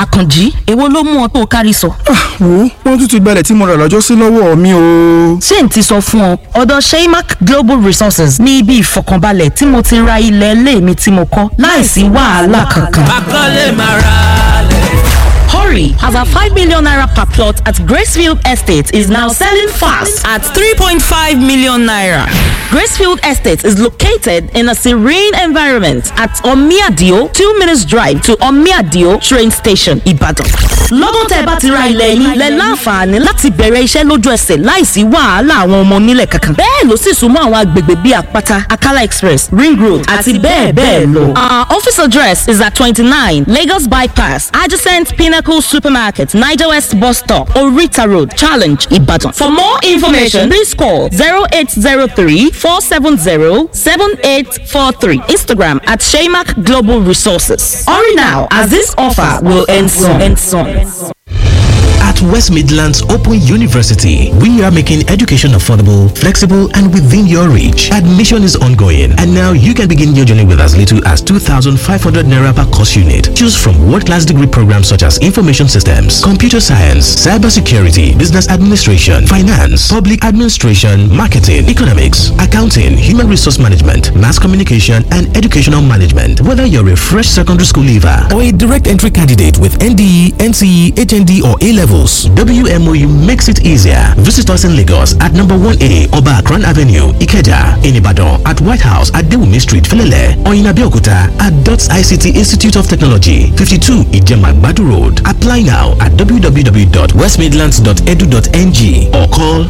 Àkànjí, èwo ló mú ọ tó kárí sọ? Wo wọ́n tún ti gbalẹ̀ tí mo rà lọ́jọ́ sí lọ́wọ́ mi o. Ṣé n ti sọ fún ọ? Ọ̀dọ̀ Sheimak Global Resources ní ibi ìfọkànbalẹ̀ tí mo ti ra ilẹ̀ ilé mi tí mo kọ́ láìsí wàhálà kankan. Akọ́lé máa ra lẹ̀. Hurry, as our 5 million naira per plot at Gracefield Estate is now selling fast at 3.5 million naira. Gracefield Estate is located in a serene environment at Omiadio, 2 minutes drive to Omiadio train station, Ibadan. Lọ́dún tẹ́ bá ti ra ilẹ̀ yín, lẹ láǹfààní láti bẹ̀rẹ̀ iṣẹ́ lójú ẹsẹ̀ láìsí wàhálà àwọn ọmọ onílẹ̀ kankan. Bẹ́ẹ̀ ló sì súnmọ́ àwọn agbègbè bíi Àpáta, Akala Express, Ring Road àti bẹ́ẹ̀ bẹ́ẹ̀ lọ. Our office address is at 29 Lagos Bypass, adjacent Pinnacle Supermarket, Niger West Bus Stop, Orita Road, Challenge, Ibadan. For more information, please call 0803-470-7843. Instagram at Sheimak Global Resources. Hurry now, as this offer will end soon. At West Midlands Open University, we are making education affordable, flexible, and within your reach. Admission is ongoing, and now you can begin your journey with as little as 2,500 naira per course unit. Choose from world-class degree programs such as information systems, computer science, cybersecurity, business administration, finance, public administration, marketing, economics, accounting, human resource management, mass communication, and educational management. Whether you're a fresh secondary school leaver or a direct entry candidate with NDE, NCE, HND, or A-level, WMOU makes it easier. Visit us in Lagos at number 1A Oba Akran Avenue, Ikeja, in Ibadan at White House at Dewumi Street, Felele, or in Abeokuta at DOTS ICT Institute of Technology, 52 Ijema Badu Road. Apply now at www.westmidlands.edu.ng or call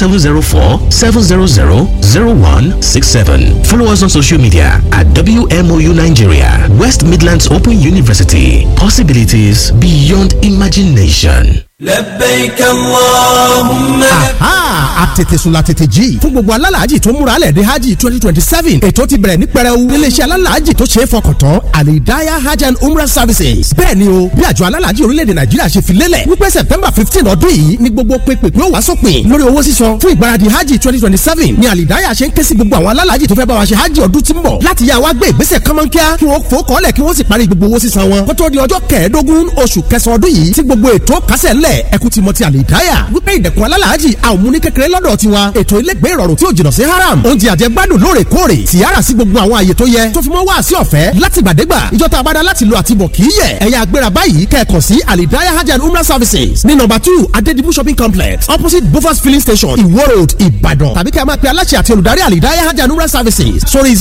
0704-700-0167. Follow us on social media at WMOU Nigeria. West Midlands Open University. Possibilities beyond imagination. لبيك اللهم. àtètèsùn la tètè jí fún gbogbo alálàájì tó múra lẹ̀ dé hajj 2027. ètò ti bẹ̀rẹ̀ ní pẹrẹu níléeṣẹ́ alálàájì tó ṣe é fọkàn tán Al-Hidayah Hajj and Umrah Services. bẹ́ẹ̀ ni o bí àjọ alálàájì orílẹ̀-èdè Nàìjíríà ṣe fi lélẹ̀ wípé September 15 ọdún yìí ni gbogbo pépè ó wá sópin lórí owó sísan fún ìgbáradì hajj 2027 ni Al-Hidayah ṣe ń ké sí gbogbo àwọn alálàájì tó fẹ́ bá wa ṣe hajj ọdún tí ń bọ̀ láti yá wa gbé ìgbésẹ̀ kánmọ́nkíá kí wọ́n fò kọ́lẹ̀ kí wọ́n sì parí gbogbo owó sísan wọn kó tó di ọjọ́ 15 oṣù kẹsàn-án ọdún yìí tí gbogbo ètò kásẹ̀ ńlẹ̀ ẹkú ti mọ ti Al-Hidayah wípé ìdẹ̀kùn alálàájì a ò mú ní kékeré lọ́dọ̀ tiwa ètò ilégbé ìrọ̀rùn tí ò jìnnà sí haram oúnjẹ àjẹgbádùn lóòrèkóòrè tìyára sí gbogbo àwọn àyè tó yẹ tó fi mọ́ wá sí ọ̀fẹ́ láti gbàdégbà ìjọta abada láti lo àtibọ̀ kì í yẹ ẹ̀yà agbéra báyìí kẹ́ẹ̀kọ̀ sí Al-Hidayah Hajj and Umrah Services ní number 2 Adedibu Shopping Complex opposite Bofas Filling Station Iwo Road Ìbàdàn tàbí kẹ́ ẹ máa pe aláṣẹ àti olùdarí Al-Hidayah Hajj and Umrah Services sórí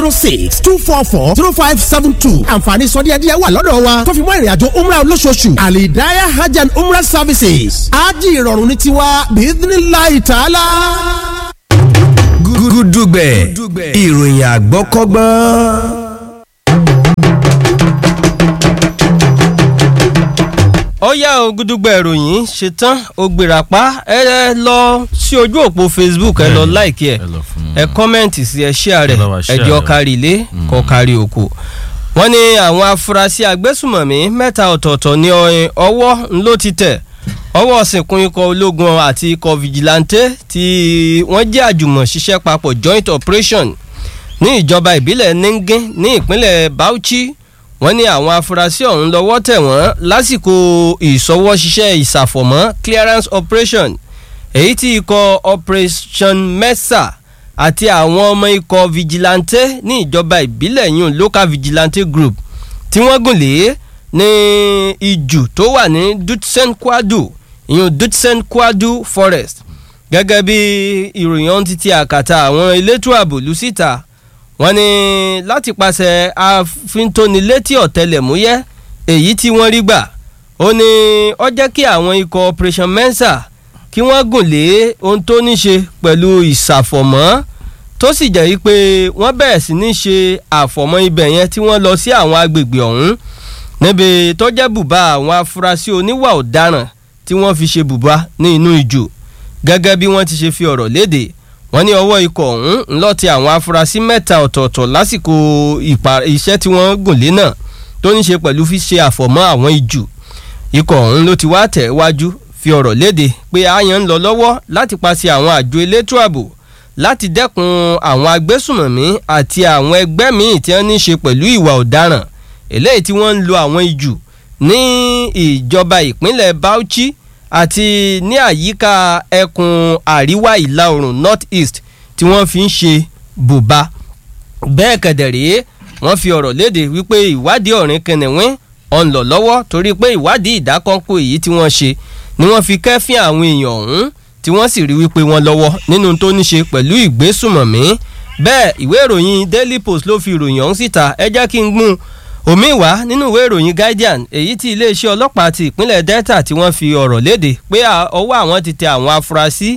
0806-244-0572 àǹfààní sọdíẹ̀díẹ̀ wà lọ́dọ̀ wa tó fi mọ́ ìrìnàjò umrah olóṣooṣù Al-Hidayah Hajj and Umrah Services ájì ìrọ̀rùn ní tiwa bíídínláì tààlà. Gúdúgbẹ̀ ìròyìn àgbọ́kọ́gbọ́n. ó yá o Gúdúgbẹ̀ ìròyìn ṣetán ó gbéra pa ẹ lọ sí ojú òpó Facebook ẹ lọ láìkí ẹ kọ́mẹ́ǹtì sí ẹ ṣíà rẹ̀ ẹ jọ kárí ilé kọ kárí oko. wọ́n ní àwọn afurasí agbésùmọ̀mí mẹ́ta ọ̀tọ̀ọ̀tọ̀ ní ọwọ́ ló ti tẹ̀ ọwọ́ sìnkún ikọ̀ ológun àti ikọ̀ vigilante tí wọ́n jẹ́ àjùmọ̀ ṣiṣẹ́ papọ̀ joint operation ní ìjọba ìbílẹ̀ Ningin ní ìpínlẹ̀ Bauchi. wọ́n ní àwọn afurasí ọ̀hún lọ́wọ́ tẹ̀ wọ́n lásìkò ìṣọwọ́ ṣiṣẹ́ ìṣàfọ̀mọ́ clearance operation èyí tí ikọ̀ operation Mesa àti àwọn ọmọ ikọ̀ vigilante ní ìjọba ìbílẹ̀ yún local vigilante group tí wọ́n gùn lé ní ìjù tó wà ní Dutsen Kwadu ìyún Dutsen Kwadu forest gẹ́gẹ́ bí ìròyìn ọ̀hún títí àkàtà àwọn elétò ààbò lù síta. wọ́n ní láti pàṣẹ àfintónilétí ọ̀tẹlẹ̀múyẹ́ èyí tí wọ́n rí gbà ó ní ó jẹ́ kí àwọn ikọ̀ operation Mensa kí wọ́n gùn lé ohun tó ní ṣe pẹ̀lú ìṣàfọ̀mọ́ tó sì jẹ́ pé wọ́n bẹ̀rẹ̀ sí ní ṣe àfọ̀mọ́ ibẹ̀ yẹn tí wọ́n lọ sí àwọn agbègbè ọ̀hún níbi tó jẹ́ bùbá àwọn afurasí oníwà ọ̀daràn tí wọ́n fi ṣe bùbá ní inú ìjù gẹ́gẹ́ bí wọ́n ti ṣe fi ọ̀rọ̀ léde. wọ́n ní ọwọ́ ikọ̀ ọ̀hún ńlọ ti àwọn afurasí mẹ́ta ọ̀tọ̀ọ̀tọ̀ lásìkò iṣẹ́ tí wọ́n gùn lé náà tó ní ṣe pẹ̀lú fi ṣe àfọ̀mọ́ àwọn ìjù. ikọ̀ ọ̀hún ló ti wá tẹ̀ wájú fi ọ̀rọ̀ léde pé àyàn ń lọ lọ́wọ́ láti pàṣẹ àwọn àjọ elétò ààbò láti dẹ́kun àwọn agbésùmọ̀mí àti àwọn ẹgbẹ́ míì tí wọ́n ní ṣe pẹ̀lú ìwà ọ̀daràn eléyìí tí wọ́n ń lo àwọn ìjù ní ìjọba ìpínlẹ̀ Bauchi àti ní àyíká ẹkùn àríwá ìlà oòrùn North East tí wọ́n fi ń ṣe bùbá. Bẹ́ẹ̀ kẹ̀dẹ̀rẹ́ wọ́n fi ọ̀rọ̀ léde wípé ìwádìí ọ̀rìn kẹnẹ̀wín ọ̀n lọ lọ́wọ́ torí pé ìwádìí ìdákọ́ńkò èyí tí wọ́n ṣe ni wọ́n fi kẹ́fín àwọn èèyàn ọ̀hún tí wọ́n sì rí wípé wọ́n lọ́wọ́ nínú tó ní ṣe pẹ̀lú ìgbésùmọ̀mí. Bẹ́ẹ̀ ìwé ìròyìn Daily Post ló fi ìròyìn ọ̀hún síta. Ẹ jẹ́ kí n gbún omi wá nínú ìwé ìròyìn Guardian èyí tí iléeṣẹ́ ọlọ́pàá ti ìpínlẹ̀ Delta tí wọ́n fi ọ̀rọ̀ léde pé ọwọ́ àwọn ti tẹ àwọn afurasí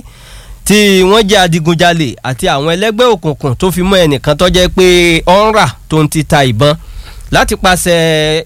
tí wọ́n jẹ́ adigunjalè àti àwọn ẹlẹ́gbẹ́ òkùnkùn tó fi mọ́ ẹnìkan tó jẹ́ pé ọ̀nrà tó ń ti ta ìbọn láti pàṣẹ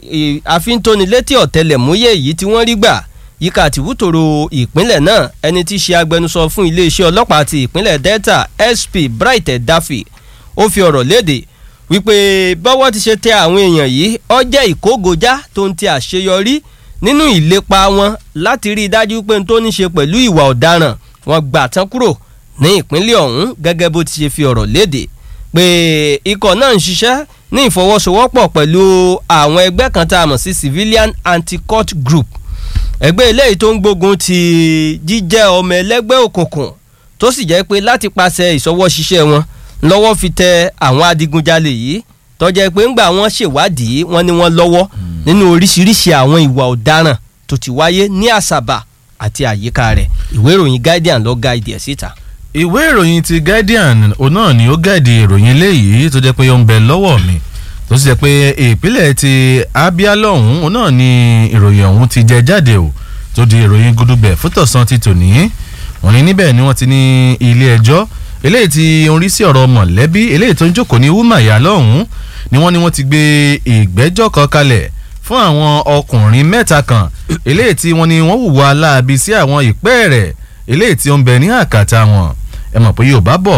àfintónilétí ọ̀tẹlẹ̀múyẹ́ èyí tí wọ́n rí gbà yíká àtìwútòrò ìpínlẹ̀ náà. Ẹni tí í ṣe agbẹnusọ fún iléeṣẹ́ ọlọ́pàá ti ìpínlẹ̀ Delta SP Bright Daffy ó fi ọ̀rọ̀ léde wípé bọ́wọ́ ti ṣe tẹ àwọn èèyàn yìí ó jẹ́ ìkógojá tó ń ti àṣeyọrí nínú ìlépa wọn láti rí i dájú pé n tó ní ṣe pẹ̀lú ìwà ọ̀daràn wọn gbà tán kúrò ní ìpínlẹ̀ ọ̀hún gẹ́gẹ́ bó ti ṣe fi ọ̀rọ̀ léde pé ikọ̀ náà ń ṣiṣẹ́ ní ìfọwọ́sowọ́pọ̀ pẹ̀lú àwọn ẹgbẹ́ kan tá a mọ̀ sí Civilian Anti-Cult Group, ẹgbẹ́ eléyìí tó ń gbógun ti jíjẹ́ ọmọ ẹlẹ́gbẹ́ òkùnkùn tó sì jẹ́ pé láti pàṣẹ ìṣọwọ́ ṣiṣẹ́ wọn lọ́wọ́ fi tẹ àwọn adigunjalè yìí tó jẹ́ pé ńgbà wọ́n ṣèwádìí wọ́n ní wọ́n lọ́wọ́ nínú oríṣiríṣi àwọn ìwà ọ̀daràn tó ti wáyé ní Àsàbà àti àyíká rẹ̀. Ìwé ìròyìn Guardian ló gáìdì ẹ̀ síta. Ìwé ìròyìn ti Guardian òun náà ni ó gáìdì ìròyìn eléyìí tó jẹ́ pé ó ń bẹ lọ́wọ́ mi tó sì jẹ́ pé ìpínlẹ̀ ti Abia lọ́hùn òun náà ni ìròyìn ọ̀hún ti jẹ jáde o tó di ìròyìn gudugbẹ̀ fún tọ̀sán ti tòní. wọ́n ní níbẹ̀ ni wọ́n ti ní ilé ẹjọ́ eléyìí tí ń rí sí ọ̀rọ̀ mọ̀lẹ́bí eléyìí tó ń jókòó ní Umuahia lọ́hùn ni wọ́n ti gbé ìgbẹ́jọ́ kan kalẹ̀ fún àwọn ọkùnrin mẹ́ta kan eléyìí tí wọ́n ní wọ́n hùwà aláàbí sí àwọn ìpẹ́ẹ̀rẹ̀ eléyìí tí ó ń bẹ ní àkàtà wọn. Ẹ mọ̀ pé Yorùbá bọ̀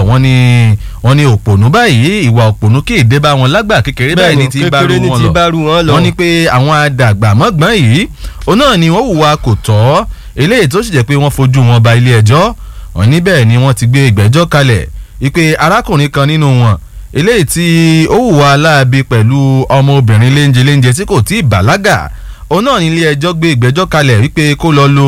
wọ́n ní òpònú báyìí ìwà òpònú kì í dé bá wọn lágbà kékeré báyìí ní ti bá rú wọn lọ. Wọ́n ní pé àwọn àdàgbà mọ́gbọ́n yìí òun náà ni wọ́n hùwà kò tọ́ eléyìí tó sì jẹ́ pé wọ́n fojú wọn ba ilé ẹjọ́. Wọ́n níbẹ̀ ni wọ́n ti gbé ìgbẹ́jọ́ kalẹ̀ wípé arákùnrin kan nínú wọn eléyìí tí ó hùwà aláàbí pẹ̀lú ọmọbìnrin léńjẹ tí kò tí ì bàlágà òun náà ní ilé ẹjọ́ gbé ìgbẹ́jọ́ kalẹ̀ wípé kó lọ lo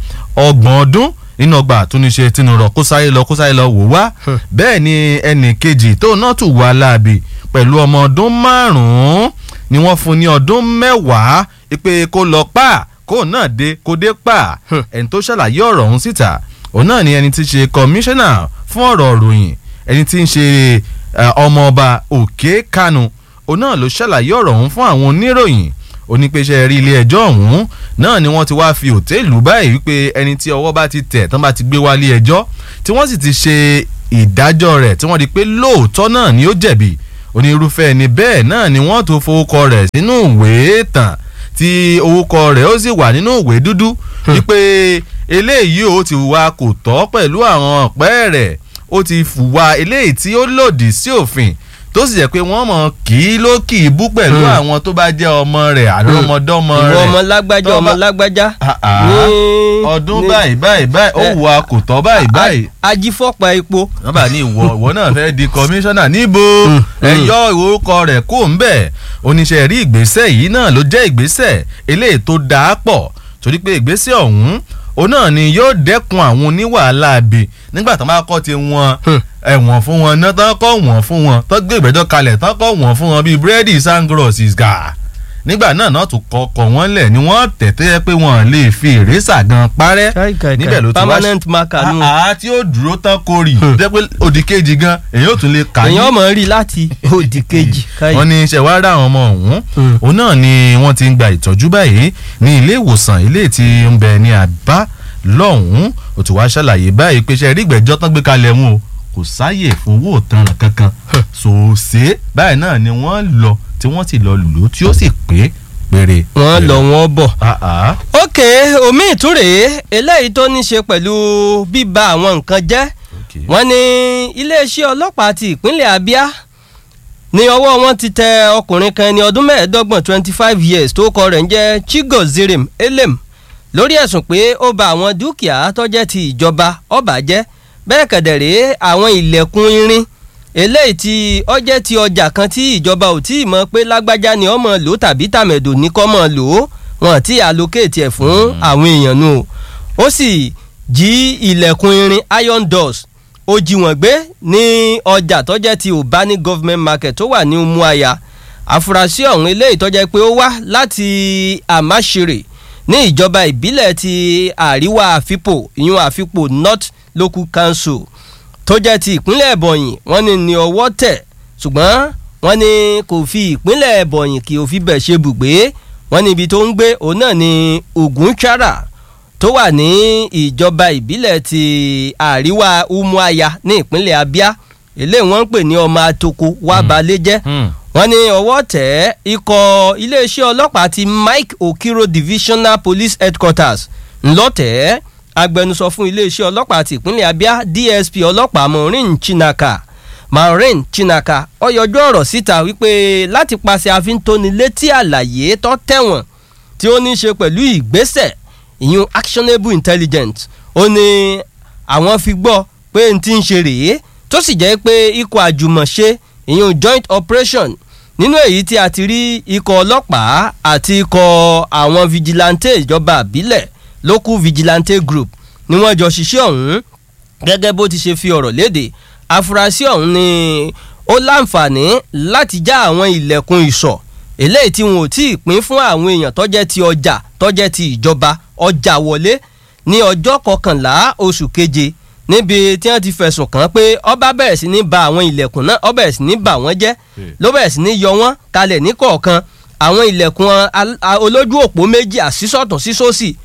30 ọdún nínú ọgbà àtúnṣe tinúrọ̀ kó sáré lọ wò wá. Bẹ́ẹ̀ ni ẹnì kejì tó náà tún wà aláàbí pẹ̀lú ọmọ ọdún 5 ni wọ́n fún ní ọdún 10 wípé kó lọ pa kó náà kó dé pa. Ẹni tó ṣàlàyé ọ̀rọ̀ ọ̀hún síta òun náà ni ẹni tí ń ṣe kọmíṣánná fún ọ̀rọ̀ ìròyìn ẹni tí ń ṣe ọmọọba Òkè Kánú òun náà ló ṣàlàyé ọ̀rọ̀ ọ̀hún fún àwọn oníròyìn. Onípèsè rí ilé ẹjọ́ ọ̀hún náà ni wọ́n ti wá fi òtẹ́ẹ̀lù báyìí wípé ẹni tí ọwọ́ bá ti tẹ̀ tán bá ti gbé wá ilé ẹjọ́ tí wọ́n sì ti ṣe ìdájọ́ rẹ̀ tí wọ́n di pé lóòótọ́ náà ni ó jẹ̀bi. Onírúfẹ́ ẹni bẹ́ẹ̀ náà ni wọ́n tó forúkọ rẹ̀ sínú ìwé tàn tí orúkọ rẹ̀ ó sì wà nínú ìwé dúdú wípé eléyìí ó ti wá kò tọ́ pẹ̀lú àwọn ọ̀pẹ́ rẹ̀ ó ti fùwà eléyìí tí ó lòdì sí òfin tó sì jẹ́ pé wọ́n mọ̀ kì í bú pẹ̀lú àwọn tó bá jẹ́ ọmọ rẹ̀ àrọ́mọdọ́mọ rẹ̀. ìwọ ọmọ lágbájá ọdún báyìí ó wà kò tọ́ báyìí. ajífọ́pa epo. wọ́n bá ní ìwọ náà fẹ́ di kọmíṣánná níbo ẹ̀yọ́ orúkọ rẹ̀ kò ń bẹ̀. oníṣẹ́ rí ìgbésẹ̀ yìí náà ló jẹ́ ìgbésẹ̀ eléyìí tó dáa pọ̀ torí pé ìgbésẹ̀ ọ̀hún òun náà ni yóò dẹ́kun àwọn oníwàhálà àbí nígbà tó bá kọ́ ti wọn ẹ̀wọ̀n fún wọn náà tán kọ́ wọ̀n fún wọn tán gbé ìgbẹ́jọ́ kalẹ̀ tán kọ́ wọ̀n fún wọn bíi búrẹ́dì sangros gà nígbà náà tún kọ́ wọ́n lẹ̀ ni wọ́n tẹ̀tẹ́ pé wọ́n lè fi ìrẹ́sà gan parẹ́ níbẹ̀ ló ti wá permanent marker nù. tí ó dúró tán kórì jẹ́ pé òdì kejì gan èyí ò tún lè kà yín. èyàn mọ̀ rí láti òdì kejì. wọ́n ní iṣẹ́ wàá rà àwọn ọmọ ọ̀hún òun náà ni wọ́n ti ń gba ìtọ́jú báyìí ní ilé ìwòsàn ilé tí ń bẹ ní Àbá lọ́hùn-ún ó ti wá ṣàlàyé báyìí pé ṣe rí ìgbẹ́jọ́ tán gbé kalẹ̀ wọn o kò sáyè fún owó ìtanràn kankan ṣòṣe báyìí náà ni wọ́n lọ tí wọ́n sì lọ lò tí ó sì pé péré. wọ́n lọ wọ́n bọ̀. ok omi ìtúrè eléyìí tó ní ṣe pẹ̀lú bíba àwọn nǹkan jẹ́ wọ́n ní iléeṣẹ́ ọlọ́pàá ti ìpínlẹ̀ Abia ní ọwọ́ wọn ti tẹ ọkùnrin kan ní ọdún 25 years tó kọ rẹ̀ ń jẹ́ Chigozirim Elem lórí ẹ̀sùn pé ó ba àwọn dúkìá tó jẹ́ ti ìjọba ó bàjẹ́ bẹ́ẹ̀ kẹ̀dẹ̀rẹ́ àwọn ilẹ̀kùn irin eléyìí tí ó jẹ́ ti ọjà kan tí ìjọba ò tí ì mọ̀ pé lágbájá ni ó máa lò tàbí tàmẹ̀dò ní kó máa lò wọn ti allocate ẹ̀ fún àwọn èèyàn nù ó sì jí ilẹ̀kùn irin iron doors ó jí wọn gbé ní ọjà tó jẹ́ ti Ubani government market tó wà ní Umuahia àfúrásì ọ̀hún eléyìí tó jẹ́ pé ó wá láti Amashere ní ìjọba ìbílẹ̀ ti àríwá àfipò ìyún àfipò North Local Council tó jẹ́ ti ìpínlẹ̀ Ebonyi wọ́n ní ọwọ́ tẹ̀ ṣùgbọ́n wọ́n ní kò fi ìpínlẹ̀ Ebonyi kí ó fi bẹ̀ ṣe bùgbé wọ́n ní ibi tó ń gbé òun náà ní Ogunchara tó wà ní ìjọba ìbílẹ̀ ti àríwá Umuahia ní ìpínlẹ̀ Abia eléyìí wọ́n ń pè ní ọmọ atoko wá balẹ̀ jẹ́ wọ́n ní ọwọ́ tẹ̀ ikọ̀ iléeṣẹ́ ọlọ́pàá ti Mike Okiro Divisional Police Headquarters ńlọ́tẹ̀ agbẹnusọ fún iléeṣẹ́ ọlọ́pàá ti ìpínlẹ̀ Abia DSP ọlọ́pàá Maureen Chinaka ó yọjú ọ̀rọ̀ síta wípé láti pàṣẹ àfintónilétí àlàyé tó tẹ̀wọ̀n tí ó ní í ṣe pẹ̀lú ìgbésẹ̀ ìyún actionable intelligence ó ní àwọn fi gbọ́ pé n ti ń ṣe rèé tó sì jẹ́ pé ikọ̀ àjùmọ̀ṣe ìyún joint operation nínú èyí tí a ti rí ikọ̀ ọlọ́pàá àti ikọ̀ àwọn vigilante ìjọba àbílẹ̀ local vigilante group ni wọ́n jọ ṣiṣẹ́ ọ̀hún gẹ́gẹ́ bó ti ṣe fi ọ̀rọ̀ léde afurasí ọ̀hún ni ó láǹfààní láti já àwọn ilẹ̀kùn ìsọ̀ eléyìí tí wọn ò tí ì pín fún àwọn èèyàn tó jẹ́ ti ọjà tó jẹ́ ti ìjọba ọjà wọlé ní ọjọ́ 11 oṣù keje níbi tí wọ́n ti fẹ̀sùn kàn pé ọba bẹ̀rẹ̀ sí ní ba àwọn ilẹ̀kùn náà ó bẹ̀rẹ̀ sí ní bà wọ́n jẹ́ ló bẹ̀rẹ̀ sí ní yọ wọ́n kalẹ̀ ní kọ̀ọ̀kan àwọn ilẹ̀kùn olójú òpó méjì àsísọ̀tún sísòsì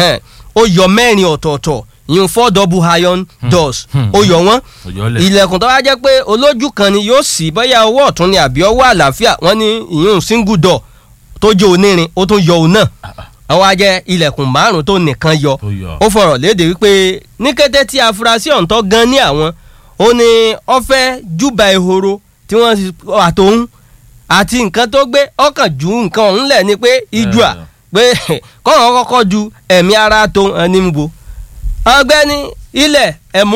ó yọ 4 ọ̀tọ̀ọ̀tọ̀ ìyún 4 double iron doors ó yọ wọ́n ilẹ̀kùn tó wá jẹ́ pé olójú kan ni yóò ṣí bóyá ọwọ́ ọ̀tún ni àbí ọwọ́ àlàáfíà wọ́n ní ìyún single door tó jẹ́ onírin ó tún yọ òun náà àwọn ajẹ́ ilẹ̀kùn 5 tó nìkan yọ ó fọ̀rọ̀ léde wípé ní kété tí afurasí ọ̀hún tó gan ní àwọn ó ní ó fẹ́ júbà ehoro tí wọ́n àtòun àti nǹkan tó gbé ọkàn ju nǹkan ọ̀hún lẹ̀ ni pé ìjùà pé kọ́ńtà kọ́kọ́ ju ẹ̀mí ara tó ẹni ń bo ọgbẹ́ni ilẹ̀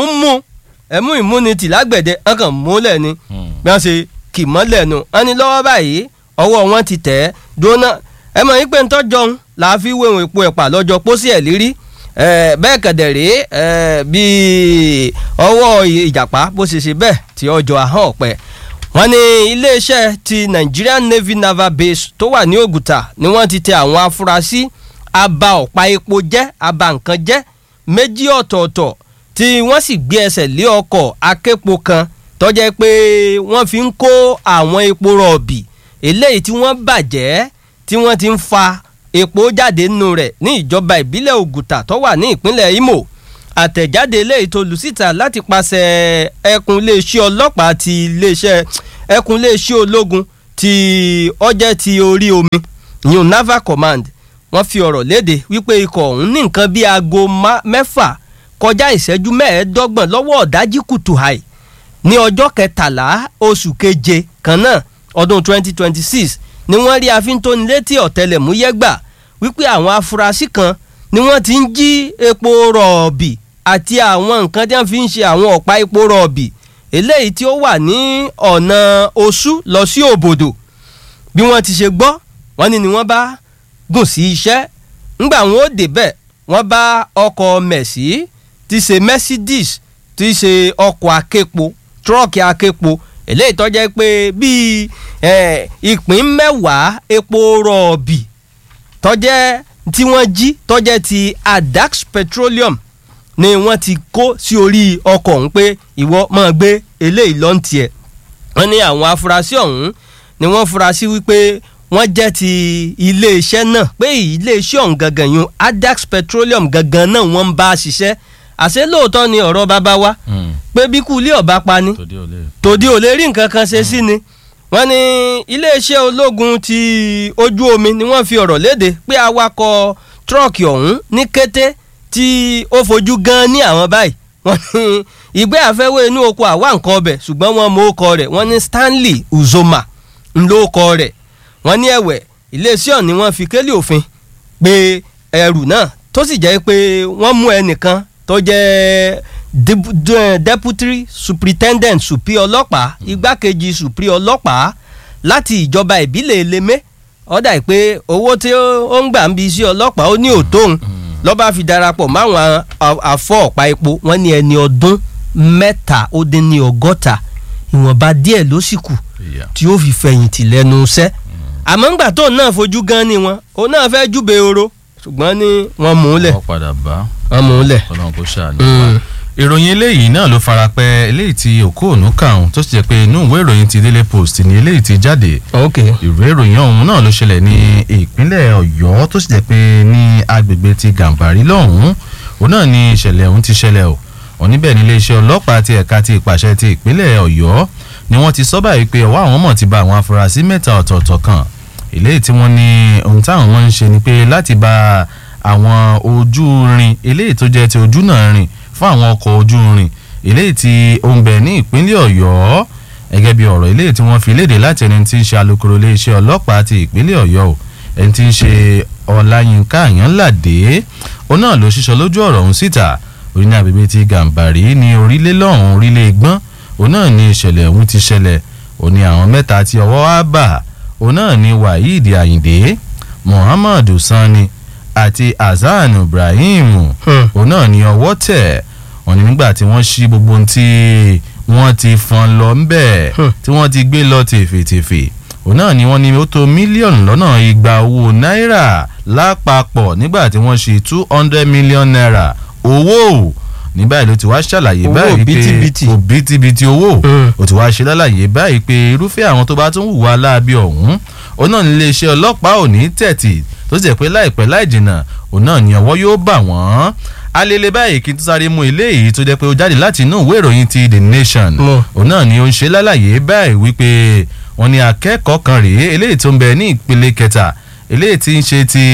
ẹ̀mú immunity lágbẹ̀dẹ ọkàn múlẹ̀ ni bí wọ́n ṣe kì mọ́lẹ̀ nu wọ́n ní lọ́wọ́ báyìí ọwọ́ wọn ti tẹ̀ ẹ́ dúná ẹ mọ̀ yín pé ń tọ́jọ́ ń là á fi wéwọ̀n epo ẹ̀pà lọ́jọ́ pósí ẹ̀ lérí bẹ́ẹ̀ kẹ̀dẹ̀ rèé bíi ọwọ́ ìjàpá bó ṣe ṣe bẹ́ẹ̀ tí ọjọ́ ahọ́n ọ̀pẹ wọ́n ní iléeṣẹ́ ti Nigerian Navy Naval Base tó wà ní Ògùtà ni wọ́n ti tẹ àwọn afurasí aba ọ̀pá epo jẹ́ aba nǹkan jẹ́ méjì ọ̀tọ̀ọ̀tọ̀ tí wọ́n sì gbé ẹsẹ̀ lé ọkọ̀ aképo kan tó jẹ́ pé wọ́n fi ń kó àwọn epo rọ̀bì eléyìí tí wọ́n bàjẹ́ tí wọ́n ti ń fa epo jáde nínú rẹ̀ ní ìjọba ìbílẹ̀ Ògùtà tó wà ní ìpínlẹ̀ Imo àtẹ̀jáde eléyìí tó lù síta láti pàṣẹ ẹkùn iléeṣẹ́ ọlọ́pàá ti iléeṣẹ́ ẹkùn iléeṣẹ́ ológun ti ọjẹ́ ti orí omi new Naval Command wọ́n fi ọ̀rọ̀ léde wípé ikọ̀ ọ̀hún ní nǹkan bíi aago 6 kọjá ìṣẹ́jú 15 lọ́wọ́ ọ̀dájí kùtù hàì ní ọjọ́ 13 oṣù keje kan náà ọdún 2026 ni wọ́n rí àfintónilétí ọ̀tẹlẹ̀múyẹ́ gbà wípé àwọn afurasí kan ni wọ́n ti ń jí epo rọ̀ọ̀bì àti àwọn nǹkan tí wọ́n fi ń ṣe àwọn ọ̀pá epo rọ̀ọ̀bì eléyìí tí ó wà ní ọ̀nà Oṣù lọ sí Òbòdò bí wọ́n ti ṣe gbọ́ wọ́n ní ni wọ́n bá gùn sí iṣẹ́ ńgbà wọn ó débẹ̀ wọ́n bá ọkọ̀ mẹ̀sí ti ṣe Mercedes ti ṣe ọkọ̀ aképo tírọ́ọ̀kì aképo eléyìí tó jẹ́ pé bíi ìpín 10 epo rọ̀ọ̀bì tó jẹ́ tí wọ́n jí tó jẹ́ ti Adax Petroleum ni wọ́n ti kó sí orí ọkọ̀ ọ̀hún pé ìwọ máa gbé eléyìí lọ́ntì ẹ̀ wọ́n ní àwọn afurasí ọ̀hún ni wọ́n furasí wípé wọ́n jẹ́ ti iléeṣẹ́ náà pé iléeṣẹ́ ọ̀hún gangan yun Adax Petroleum gangan náà wọ́n ń bá ṣiṣẹ́ àṣẹ lóòótọ́ ni ọ̀rọ̀ bàbá wa pé bí kú ilé ọ̀bá pa ni tòdí ò lè rí nǹkan kan ṣe sí ni wọ́n ní iléeṣẹ́ ológun ti ojú omi ni wọ́n fi ọ̀rọ̀ léde pé awakọ̀ tírọ̀kì ọ̀hún ní kété tí ó fojú gan ní àwọn báyìí wọ́n ní ìgbé àfẹ́wé inú oko àwa nǹkan ọbẹ̀ ṣùgbọ́n wọ́n mọ orúkọ rẹ̀ wọ́n ní Stanley Uzoma ńlọ́kọ rẹ̀ wọ́n ní ẹ̀wẹ̀ iléeṣẹ́ ọ̀hún ni wọ́n fi kélé òfin pé ẹrù náà tó sì jẹ́ pé wọ́n mú ẹnìkan tó jẹ́ deputy superintendent supri ọlọ́pàá igbákejì supri ọlọ́pàá láti ìjọba ìbílẹ̀ Elémé ọ̀dà pé owó tí ó ń gbà ń bi iṣẹ́ ọlọ́pàá ó ní òtóhun lọ́ba fi darapọ̀ máwọn afọ́ ọ̀pá epo wọ́n ní ẹni ọdún 63 ìwọ̀nba díẹ̀ ló sì kù tí ó fi fẹ̀yìntì lẹ́nu iṣẹ́ àmọ́ ńgbà tó náà fojú gan ni wọn òun náà fẹ́ júbe oro ṣùgbọ́n ní wọ́n mú un lẹ̀ wọ́n mú un lẹ̀. ìròyìn eléyìí náà ló farapẹ́ eléyìí tí Okonu kàn tó sì jẹ́ pé inú ìwé ìròyìn ti Daily Post ni eléyìí ti jáde. ìwé ìròyìn ọ̀hún náà ló ṣẹlẹ̀ ní ìpínlẹ̀ Ọ̀yọ́ tó sì jẹ́ pé ní agbègbè ti Gàmbàrí lọ́hùn-ún òun náà ni ìṣẹ̀lẹ̀ ọ̀hún ti ṣẹlẹ̀ o oníbẹ̀ ní iléeṣẹ́ ọlọ́pàá ti ẹ̀ka ti ìpàṣẹ ti ìpínlẹ̀ Ọ̀yọ́ ni wọ́n ti sọ báyìí pé ọwọ́ àwọn mọ̀ ti ba àwọn afurasí 3 ọ̀tọ̀ọ̀tọ̀ kan eléyìí tí wọ́n ní ohun táwọn wọn ń ṣe ni pé láti ba àwọn ojú rin eléyìí tó jẹ́ ti ojú náà rìn fún àwọn ọkọ̀ ojú rin eléyìí tí ó ń bẹ ní ìpínlẹ̀ Ọ̀yọ́ gẹ́gẹ́ bí ọ̀rọ̀ eléyìí tí wọ́n fi léde láti ẹni tí ń ṣe alukoro iléeṣẹ́ ọlọ́pàá ti ìpínlẹ̀ Ọ̀yọ́ ẹni tí ń ṣe Ọláyínká Àyànládé òun náà ló ṣíṣọ lójú ọ̀rọ̀ ọ̀hún síta orí ní agbègbè ti Gàmbàrí ní orílẹ̀ lọ́hùn orílẹ̀ Igbọ́n òun náà ní ìṣẹ̀lẹ̀ ọ̀hún ti ṣẹlẹ̀ òun ní àwọn 3 tí ọwọ́ wá bà òun náà ní Waheed Àyìndé Muhammadu Sani àti Hasan Ibrahim òun náà ní ọwọ́ tẹ̀ wọ́n ní nígbà tí wọ́n ṣí gbogbo ohun tí wọ́n ti fọ́n lọ ńbẹ̀ tí wọ́n ti gbé lọ tèfètèfè òun náà ni wọ́n ní ó tó mílíọ̀nù lọ́nà 200 owó náírà lápapọ̀ nígbà tí wọ́n ṣe 200 million naira owó ní báyìí ló ti wá ṣàlàyé báyìí pé òbítíbitì owó ó ti wá ṣe lálàyé báyìí pé irúfẹ́ àwọn tó bá tún hùwà láabi ọ̀hún òun náà ní iléeṣẹ́ ọlọ́pàá ò ní tẹ̀tì tó sì jẹ́ pé láìpẹ́ láì jìnnà òun náà ní ọwọ́ yóò bà wọ́n alele báyìí kí n tó sáré mú ilé yìí tó jẹ́ pé ó jáde láti inú ìwé ìròyìn ti The Nation òun náà ni ó ń ṣe lálàyé báyìí wípé wọ́n ní akẹ́kọ̀ọ́ kan rèé eléyìí tó ń bẹ ní ìpele kẹta eléyìí tí ń ṣe ti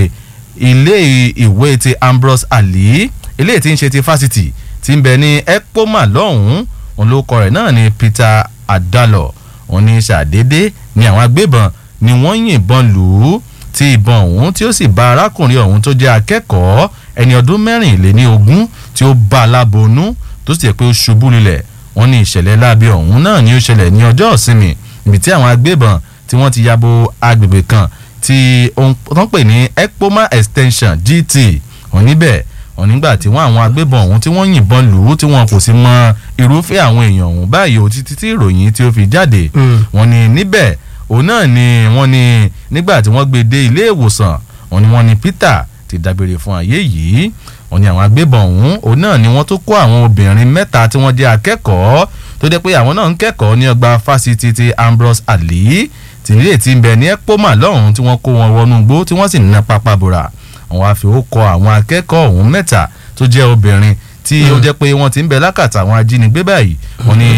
ilé ìwé ti Ambrose Ali eléyìí tí ń ṣe ti fásitì tí ń bẹ ní Ekpoma lọ́hùn-ún òun ló kọ rẹ̀ náà ní Peter Adalo òun ní ṣàdédé ni àwọn agbébọn ni wọ́n yìnbọn lù ú tí ìbọn ọ̀hún tí ó sì bá arákùnrin ọ̀hún tó jẹ́ akẹ́kọ̀ọ́ ẹni ọdún 24 tí ó bá a lábonú tó sì jẹ́ pé ó ṣubú lulẹ̀ wọ́n ní ìṣẹ̀lẹ̀ láabi ọ̀hún náà ni ó ṣẹlẹ̀ ní ọjọ́ ìsinmi ibi tí àwọn agbébọn tí wọ́n ti yabo agbègbè kan tí wọ́n pè ní Ekpoma Extension GT wọ́n níbẹ̀ wọ́n nígbà tí wọ́n àwọn agbébọn ọ̀hún tí wọ́n yìnbọn lù ú tí wọ́n kò sì mọ irúfẹ́ àwọn èèyàn ọ̀hún báyìí ó títí tí ìròyìn tí ó fi jáde wọ́n ní níbẹ̀ òun náà ni wọ́n ní nígbà tí wọ́n gbé dé ilé ìwòsàn wọ́n ní Peter ti dágbére fún ayé yìí wọ́n ní àwọn agbébọn ọ̀hún òun náà ni wọ́n tó kó àwọn obìnrin 3 tí wọ́n jẹ́ akẹ́kọ̀ọ́ tó jẹ́ pé àwọn náà ń kẹ́kọ̀ọ́ ní ọgbà fásitì ti Ambrose Ali tìlílẹ̀ tí ń bẹ ní Ekpoma lọ́hùn tí wọ́n kó wọn wọnú igbó tí wọ́n sì ná pápá bora àwọn àfihókọ àwọn akẹ́kọ̀ọ́ ọ̀hún 3 tó jẹ́ obìnrin tí ó jẹ́ pé wọ́n ti ń bẹ lákàtà àwọn ajínigbé báyìí wọ́n ní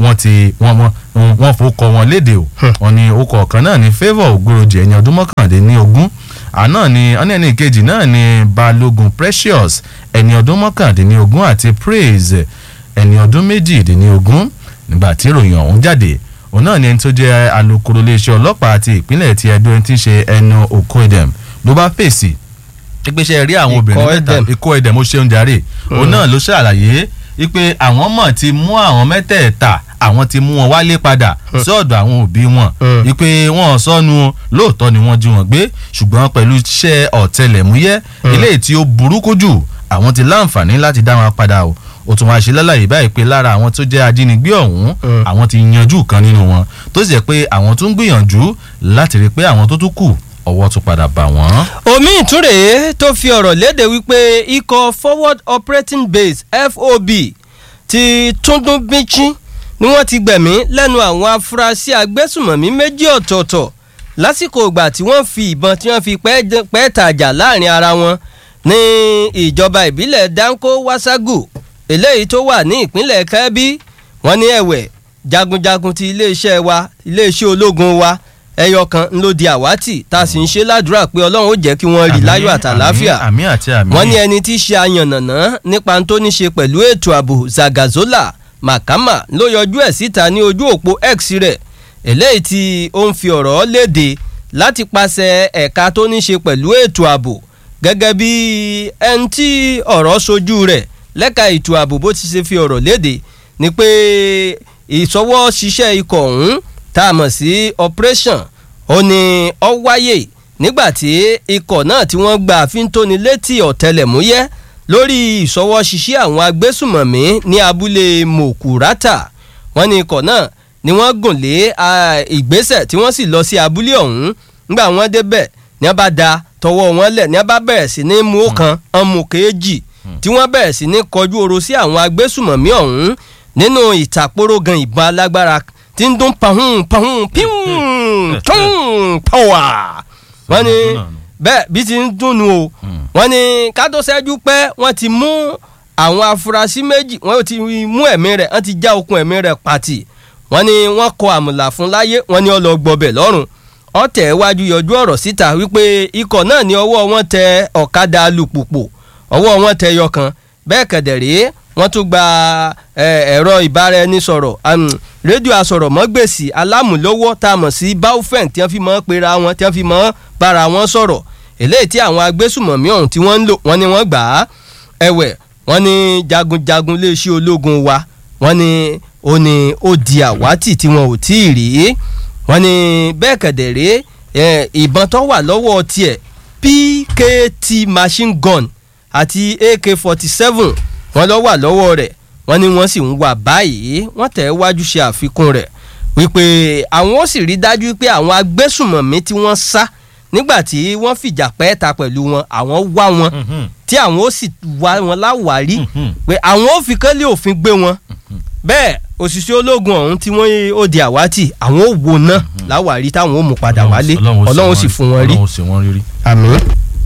wọ́n fòkọ wọn léde o wọ́n ní okọ̀ kan náà ní Favour Ògbóròjì ẹni ọdún 19 àná ni ẹni kejì náà ni Balógun Precious ẹni ọdún 19 àti Praise ẹni ọdún 20 nígbà tí ìròyìn ọ̀hún jáde òun náà ni ẹni tó jẹ́ alukoro iléeṣẹ́ ọlọ́pàá àti ìpínlẹ̀ ti Ẹdó ẹni tí ń ṣe Ẹnu Okoedem ló bá fèsì ìpèsè rí àwọn obìnrin 3 Okoedem ó ṣeun jàre òun náà ló ṣàlàyé wípé àwọn mọ̀ ti mú àwọn 3 àwọn ti mú wọn wálé padà sí ọ̀dọ̀ àwọn òbí wọn wípé wọ́n sọnù lóòótọ́ ni wọ́n jí wọn gbé ṣùgbọ́n pẹ̀lú iṣẹ́ ọ̀tẹlẹ̀múyẹ́ eléyìí tí ó burúkú jù àwọn ti láǹfààní láti dá wọn padà o ó tún wáá ṣe lálàyé báyìí pé lára àwọn tó jẹ́ ajínigbé ọ̀hún àwọn ti yanjú kan nínú wọn tó sì jẹ́ pé àwọn tún gbìyànjú láti rí pé àwọn tó tún kù ọwọ́ tún padà bà wọ́n. omi ìtúrè tó fi ọ̀rọ̀ léde wípé ikọ̀ Forward Operating Base FOB ti Túndúnbíchí ni wọ́n ti gbẹ̀mí lẹ́nu àwọn afurasí agbésùmọ̀mí 2 ọ̀tọ̀ọ̀tọ̀ lásìkò ìgbà tí wọ́n fi ìbọn tí wọ́n fi pẹ́ tàjà láàrin ara wọn ní ìjọba ìbílẹ̀ Danko Wasagu eléyìí tó wà ní ìpínlẹ̀ Kebbi wọ́n ní ẹ̀wẹ̀ jagunjagun ti iléeṣẹ́ ológun wa ẹyọ kan ló di àwátì tá a sì ń ṣe ládùúrà pé Ọlọ́run ó jẹ́ kí wọ́n rí láyọ̀ àtàláfíà wọ́n ní ẹni tí í ṣe ayànnàná nípa tó ní ṣe pẹ̀lú ètò ààbò Zagazola Makama ló yọjú ẹ̀ síta ní ojú òpó X rẹ̀ eléyìí tí ó ń fi ọ̀rọ̀ léde láti pàṣẹ ẹ̀ka tó ní ṣe pẹ̀lú ètò ààbò gẹ́gẹ́ bí ẹni tí ọ̀rọ̀ sojú rẹ̀ lẹ́ka ètò ààbò bó ti ṣe fi ọ̀rọ̀ léde ni pé ìṣọwọ́ ṣiṣẹ́ ikọ̀ ọ̀hún tá a mọ̀ sí operation ó ní ó wáyé nígbàtí ikọ̀ náà tí wọ́n gba àfintónilétí ọ̀tẹlẹ̀múyẹ́ lórí ìṣọwọ́ ṣiṣẹ́ àwọn agbésùmọ̀mí ní abúlé Mokurata wọ́n ní ikọ̀ náà ni wọ́n gùn lé ìgbésẹ̀ tí wọ́n sì lọ sí abúlé ọ̀hún nígbà wọ́n débẹ̀ ní wọ́n bá da tọwọ́ wọn lẹ̀ ní wọ́n bá bẹ̀rẹ̀ sí ní mú ọ̀kan ọmọ kejì tí wọ́n bẹ̀rẹ̀ sí ní kọjú oro sí àwọn agbésùmọ̀mí ọ̀hún nínú ìtàpórógan ìbọn alágbára tí ń dún pahun pahun píhùn tún pàwà wọ́n ní bẹ́ẹ̀ bí ti ń dùnnú o wọ́n ní ká tó ṣẹ́jú pé wọ́n ti mú àwọn afurasí méjì wọ́n ti mú ẹ̀mí rẹ̀ wọ́n ti já okùn ẹ̀mí rẹ̀ pàtì wọ́n ní wọ́n kọ àmùlà fún láyé wọ́n ní ó lọ gbọbẹ̀ lọ́rùn ọ̀tẹ̀ wájú yọjú ọ̀rọ̀ síta wípé ikọ̀ náà ní ọwọ́ wọn tẹ ọ̀kadà alùpùpù ọwọ́ wọn tẹ yọkan bẹ́ẹ̀ kẹ̀dẹ̀rẹ́ wọ́n tún gba ẹ̀rọ ìbáraẹnisọ̀rọ̀ rédíò asọ̀rọ̀mọ́gbèsì alámùlówó tá a mọ̀ sí Baofeng tí wọ́n fi mọ́ pera wọn tí wọ́n fi mọ́ bára wọn sọ̀rọ̀ eléyìí tí àwọn agbésùmọ̀mí ọ̀hún tí wọ́n ń lò wọ́n ní wọ́n gbà á ẹ̀wẹ̀ wọ́n ní jagunjagun iléeṣẹ́ ológun wa wọ́n ní ó di àwátì tí wọn ò tí ì rí wọ́n ní bẹ́ẹ̀ kẹ̀dẹ̀rẹ́ ìbọn tó wà lọ́wọ́ tiẹ̀ PKT machine gun àti AK-47 wọ́n lọ wà lọ́wọ́ rẹ̀ wọ́n ní wọ́n sì ń wà báyìí wọ́n tẹ̀ wájú ṣe àfikún rẹ̀ wípé àwọn ó sì rí dájú pé àwọn agbésùmọ̀mí tí wọ́n sá nígbà tí wọ́n fìjà pẹ́ẹ́ta pẹ̀lú wọn àwọn wá wọn tí àwọn ó sì wá wọn láwàárí pé àwọn ó fi kẹ́lẹ́ òfin gbé wọn bẹ́ẹ̀ òṣìṣẹ́ ológun ọ̀hún tí wọ́n ó di àwátì àwọn ó wo náà láwàárí táwọn ó mú padà wálé ọlọ́run sì fún wọn rí àmín.